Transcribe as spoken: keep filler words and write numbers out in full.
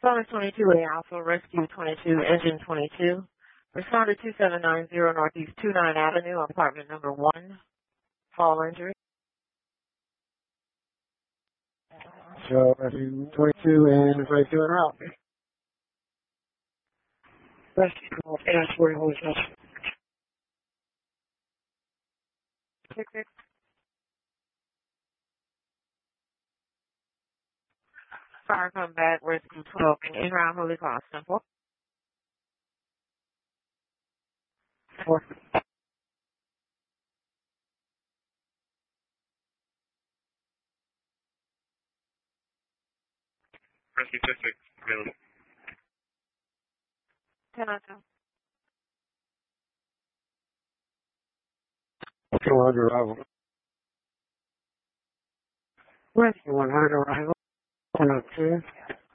Caller twenty-two A Alpha, Rescue twenty-two, Engine twenty-two. Responder two seven nine zero Northeast twenty-ninth Avenue, apartment number one. Fall injury. So, Rescue twenty-two and twenty-two en route. Rescue call, Ashbury Hotel. Six six. Fire come back, Rescue twelve, and en route Holy Cross Temple. Four. Rescue six six, available. ten oh two. two hundred arrival. Rescue one hundred arrival. one oh two.